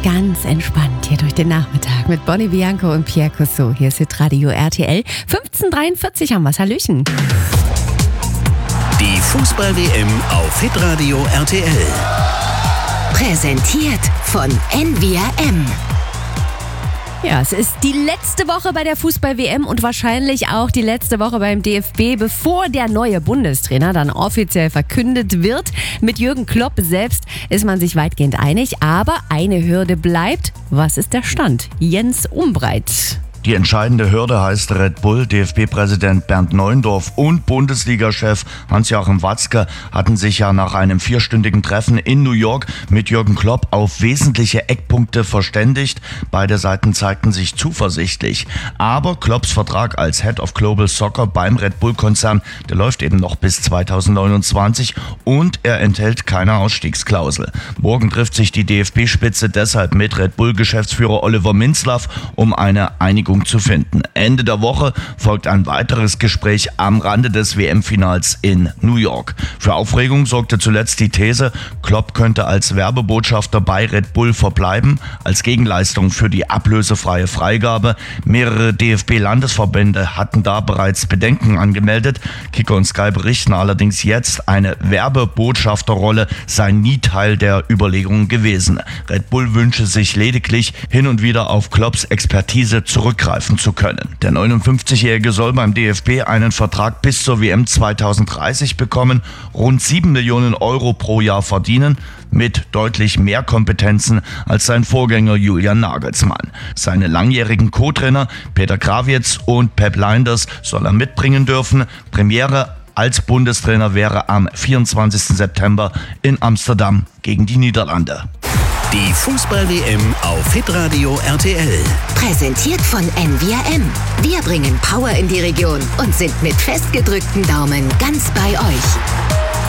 ganz entspannt hier durch den Nachmittag mit Bonnie Bianco und Pierre Cousseau. Hier ist Hitradio RTL. 15:43 haben wir's. Hallöchen. Die Fußball-WM auf Hitradio RTL. Präsentiert von NVRM. Ja, es ist die letzte Woche bei der Fußball-WM und wahrscheinlich auch die letzte Woche beim DFB, bevor der neue Bundestrainer dann offiziell verkündet wird. Mit Jürgen Klopp selbst ist man sich weitgehend einig, aber eine Hürde bleibt. Was ist der Stand? Jens Umbreit. Die entscheidende Hürde heißt Red Bull. DFB-Präsident Bernd Neuendorf und Bundesliga-Chef Hans-Joachim Watzke hatten sich ja nach einem 4-stündigen Treffen in New York mit Jürgen Klopp auf wesentliche Eckpunkte verständigt. Beide Seiten zeigten sich zuversichtlich. Aber Klopps Vertrag als Head of Global Soccer beim Red Bull-Konzern, der läuft eben noch bis 2029 und er enthält keine Ausstiegsklausel. Morgen trifft sich die DFB-Spitze deshalb mit Red Bull-Geschäftsführer Oliver Minzlaff, um eine Einigung zu finden. Ende der Woche folgt ein weiteres Gespräch am Rande des WM-Finals in New York. Für Aufregung sorgte zuletzt die These, Klopp könnte als Werbebotschafter bei Red Bull verbleiben, als Gegenleistung für die ablösefreie Freigabe. Mehrere DFB-Landesverbände hatten da bereits Bedenken angemeldet. Kicker und Sky berichten allerdings jetzt, eine Werbebotschafterrolle sei nie Teil der Überlegungen gewesen. Red Bull wünsche sich lediglich, hin und wieder auf Klopps Expertise zurückgreifen zu können. Der 59-Jährige soll beim DFB einen Vertrag bis zur WM 2030 bekommen, rund 7 Millionen Euro pro Jahr verdienen, mit deutlich mehr Kompetenzen als sein Vorgänger Julian Nagelsmann. Seine langjährigen Co-Trainer Peter Krawietz und Pep Lijnders soll er mitbringen dürfen. Premiere als Bundestrainer wäre am 24. September in Amsterdam gegen die Niederlande. Die Fußball-WM auf Hitradio RTL. Präsentiert von NVRM. Wir bringen Power in die Region und sind mit festgedrückten Daumen ganz bei euch.